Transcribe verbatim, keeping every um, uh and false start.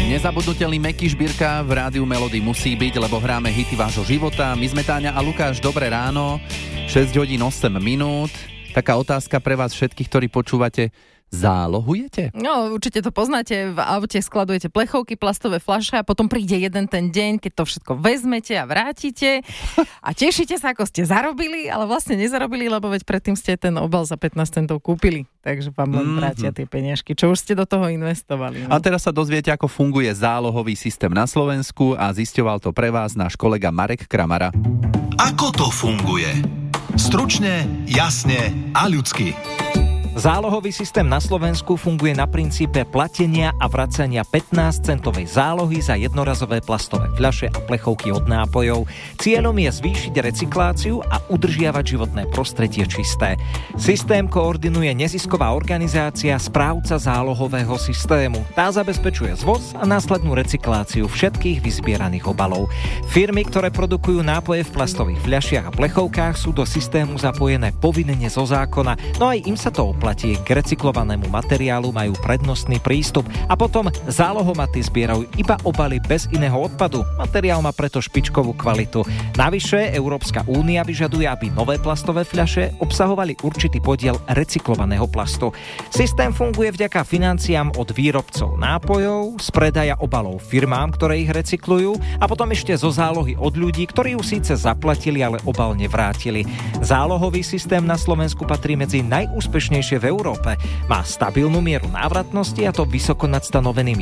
Nezabudnutelný Meky Žbírka v rádiu Melody musí byť, lebo hráme hity vášho života. My sme Táňa a Lukáš, dobré ráno, šesť hodín osem minút. Taká otázka pre vás všetkých, ktorí počúvate. Zálohujete? No, určite to poznáte, v aute skladujete plechovky, plastové fľaše a potom príde jeden ten deň, keď to všetko vezmete a vrátite a tešíte sa, ako ste zarobili, ale vlastne nezarobili, lebo veď predtým ste ten obal za pätnásť centov kúpili, takže vám len vrátia tie peniažky, čo už ste do toho investovali. No? A teraz sa dozviete, ako funguje zálohový systém na Slovensku a zisťoval to pre vás náš kolega Marek Kramara. Ako to funguje? Stručne, jasne a ľudsky. Zálohový systém na Slovensku funguje na princípe platenia a vracania pätnásťcentovej zálohy za jednorazové plastové fľaše a plechovky od nápojov. Cieľom je zvýšiť recykláciu a udržiavať životné prostredie čisté. Systém koordinuje nezisková organizácia Správca zálohového systému. Tá zabezpečuje zvoz a následnú recykláciu všetkých vyzbieraných obalov. Firmy, ktoré produkujú nápoje v plastových fľašiach a plechovkách, sú do systému zapojené povinne zo zákona, no aj im sa to oplatí. K recyklovanému materiálu majú prednostný prístup a potom zálohomaty zbierajú iba obaly bez iného odpadu. Materiál má preto špičkovú kvalitu. Navyše Európska únia vyžaduje, aby nové plastové fľaše obsahovali určitý podiel recyklovaného plastu. Systém funguje vďaka financiám od výrobcov nápojov, z predaja obalov firmám, ktoré ich recyklujú a potom ešte zo zálohy od ľudí, ktorí ju síce zaplatili, ale obal nevrátili. Zálohový systém na Slovensku patrí medzi najúspešnejšie v Európe. Má stabilnú mieru návratnosti a to vysoko nad stanovenými